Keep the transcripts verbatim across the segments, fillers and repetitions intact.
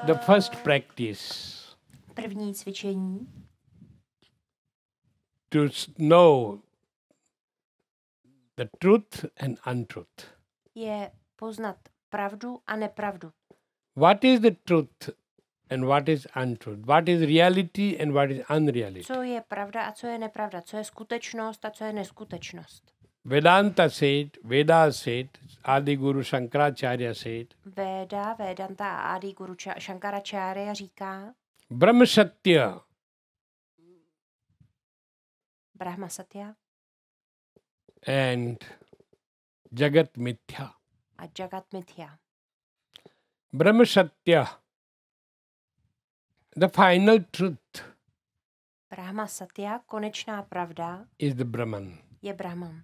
The first practice První cvičení to s- know the truth and untruth. je poznat pravdu a nepravdu. What is the truth and what is untruth? What is reality and what is unreality? Co je pravda a co je nepravda? Co je skutečnost a co je neskutečnost? Vedanta said, Veda said, Adi Guru Shankaracharya said, Véda, Vedanta a Adi Guru Cha- Shankaracharya říká Brahma Satya Brahma Satya and Jagat Mithya. a Jagat Mithya. Brahma Satya, the final truth Brahma Satya, konečná pravda, is the Brahman. je Brahman.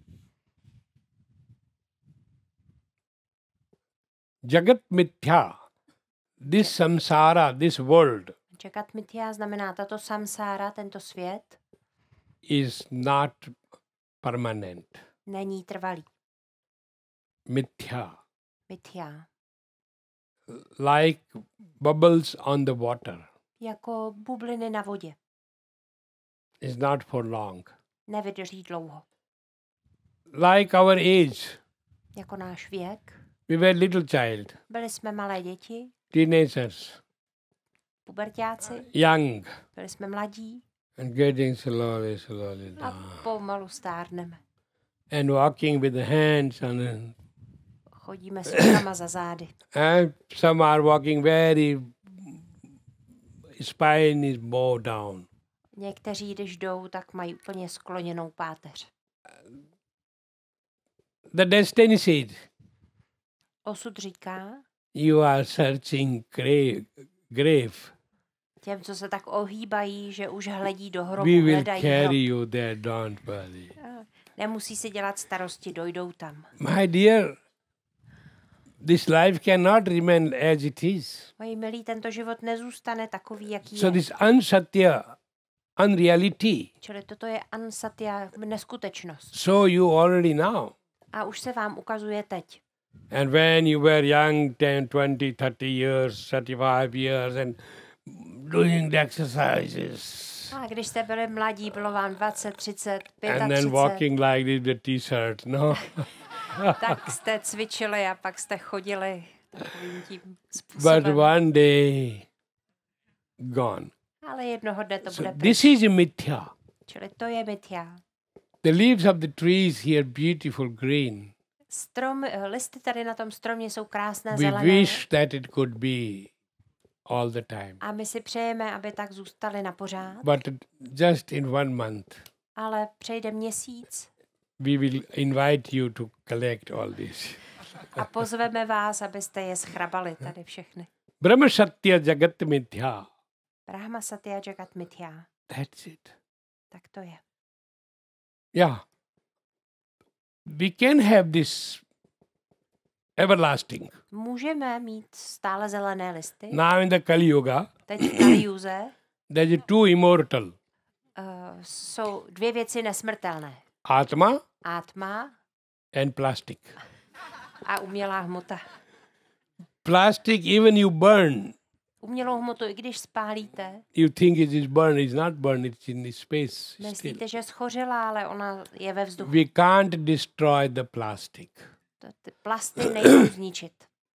Jagat Mithya, this samsara, this world Jagat Mithya znamená tato samsára, tento svět, is not permanent. není trvalý. Mithya, Mithya. like bubbles on the water, Jako bubliny na vodě. is not for long. Nevydrží dlouho. Like our age, Jako náš věk. we were little child, Byli jsme malé děti, teenagers, puberťáci, young, byli jsme mladí and getting slowly, slowly a down. pomalu stárneme. And walking with the hands on the, Chodíme s rukama za zády. and some are walking very, spine is bowed down. Někteří, když jdou, tak mají úplně skloněnou páteř. The destiny said, Osud říká you are searching grave, grave. těm, co se tak ohýbají, že už hledí do hrobu, We will hledají carry hrob. you there, don't worry. Nemusí si dělat starosti, dojdou tam. My dear, this life cannot remain as it is. Moji milí, tento život nezůstane takový, jaký So je. this unsatya, unreality, Čili toto je ansatya, neskutečnost. so you already know. A už se vám ukazuje teď. And when you were young, ten, twenty, thirty years, thirty-five years, and doing the exercises, A když jste byli mladí, bylo vám dvacet, třicet, and then třicet pět, walking like this with t-shirt, no? tak jste cvičili a pak jste chodili takovým tím But způsobem. one day, gone. Ale jednoho dne to bude So pryč. this is a mithya. Čili to je mithya. The leaves of the trees here beautiful green. Strom, listy tady na tom stromě jsou krásné We zelené. wish that it could be all the time. A my si přejeme, aby tak zůstaly na pořád. But just in one month, Ale přejde měsíc we will invite you to collect all this. a pozveme vás, abyste je schrabali tady všechny. Brahma Satya Jagat Mithya. Brahma Satya Jagat Mithya. That's it. Tak to je. Yeah. We can have this everlasting. Můžeme mít stále zelené listy. Now in the Kali Yuga, Teď v Kalijuze there is two immortal. uh, jsou dvě věci nesmrtelné. Atma Atma and plastic. a umělá hmota. Plastic, even you burn, Umělou hmotu, i když spálíte, you think it is burned. It's not burned. It's in the space still. myslíte, že schořela, ale ona je ve vzduchu. We can't destroy the plastic. To- Ty plasty nejdou zničit.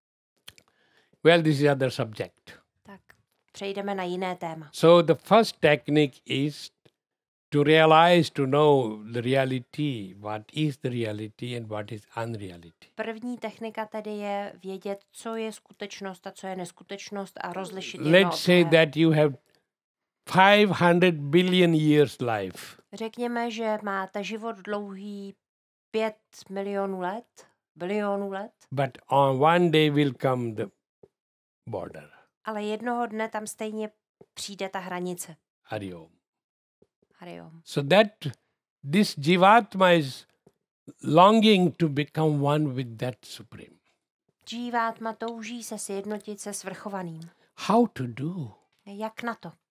Well, this is other subject. Tak přejdeme na jiné téma. So the first technique is to realize, to know the reality, what is the reality and what is unreality. První technika tedy je vědět, co je skutečnost a co je neskutečnost a rozlišit jedno od Let's say druhého. that you have five hundred billion years life. Řekněme, že máte život dlouhý pět milionů let, bilionů let, But on one day will come the border. ale jednoho dne tam stejně přijde ta hranice. Hariom. Hariom. So that this Jivatma is longing to become one with that Supreme. Džívátma touží se sjednotit se svrchovaným. How to do? Jak na to?